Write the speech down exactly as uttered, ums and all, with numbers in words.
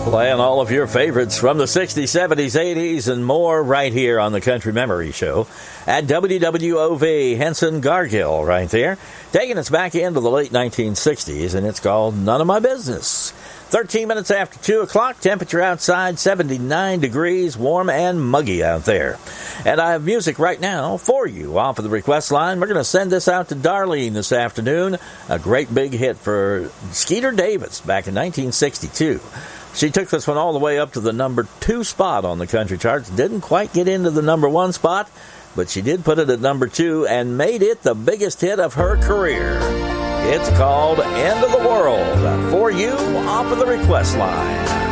Playing all of your favorites from the sixties, seventies, eighties, and more right here on the Country Memory Show at W W O V. Henson Gargill right there, taking us back into the late nineteen sixties, and it's called None of My Business. thirteen minutes after two o'clock, temperature outside seventy-nine degrees, warm and muggy out there. And I have music right now for you off of the request line. We're going to send this out to Darlene this afternoon, a great big hit for Skeeter Davis back in nineteen sixty-two. She took this one all the way up to the number two spot on the country charts. Didn't quite get into the number one spot, but she did put it at number two and made it the biggest hit of her career. It's called End of the World for you off of the request line.